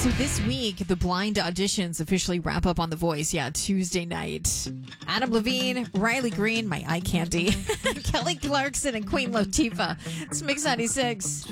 So this week, the blind auditions officially wrap up on The Voice. Yeah, Tuesday night. Adam Levine, Riley Green, my eye candy, Kelly Clarkson, and Queen Latifah. It's Mix 96.